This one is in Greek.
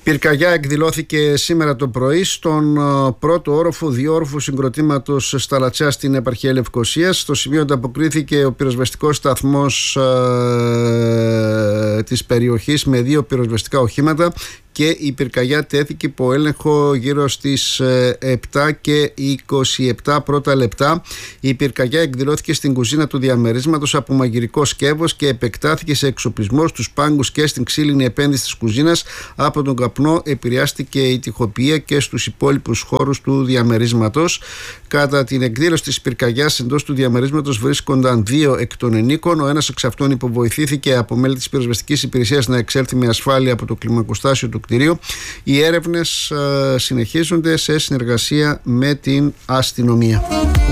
Πυρκαγιά εκδηλώθηκε σήμερα το πρωί στον πρώτο όροφο διόροφου συγκροτήματος Σταλατσιά στην επαρχία Λευκωσίας. Στο σημείο ανταποκρίθηκε ο πυροσβεστικός σταθμός της περιοχής με 2 πυροσβεστικά οχήματα και η πυρκαγιά τέθηκε υπό έλεγχο γύρω στις 7 και 27 πρώτα λεπτά. Η πυρκαγιά εκδηλώθηκε στην κουζίνα του διαμερίσματος από μαγειρικό σκεύος και επεκτάθηκε σε εξοπλισμό στους πάγκους και στην ξύλινη επένδυση της κουζίνας. Από τον καπνό επηρεάστηκε η τοιχοποιία και στους υπόλοιπους χώρους του διαμερίσματος. Κατά την εκδήλωση της πυρκαγιάς εντός του διαμερίσματος βρίσκονταν 2 εκ των ενίκων. Ο ένας εξ αυτών υποβοηθήθηκε από μέλη της πυροσβεστικής υπηρεσίας να εξέλθει με ασφάλεια από το κλιμακοστάσιο του κτηρίου. Οι έρευνες συνεχίζονται σε συνεργασία με την αστυνομία.